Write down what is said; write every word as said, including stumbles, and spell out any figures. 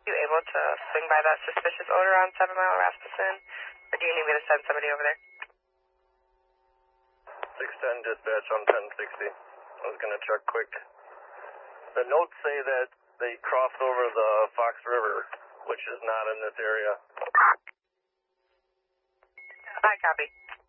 You able to swing by that suspicious odor on seven Mile Rasmussen? Or do you need me to send somebody over there? six ten dispatch on ten sixty. I was going to check quick. The notes say that they crossed over the Fox River, which is not in this area. I copy.